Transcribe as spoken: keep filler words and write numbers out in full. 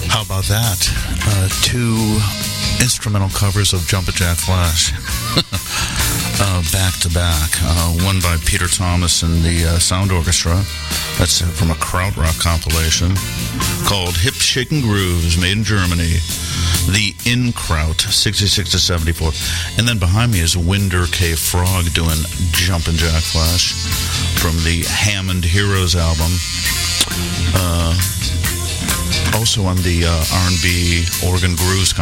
How about that? Uh, two instrumental covers of Jumpin' Jack Flash. uh, back to back. Uh, one by Peter Thomas and the uh, Sound Orchestra. That's from a krautrock compilation called Hip Shakin' Grooves, made in Germany. The In Kraut, sixty-six to seventy-four. And then behind me is Winder K. Frog doing Jumpin' Jack Flash from the Hammond Heroes album. Uh, also on the uh, R and B Organ Grooves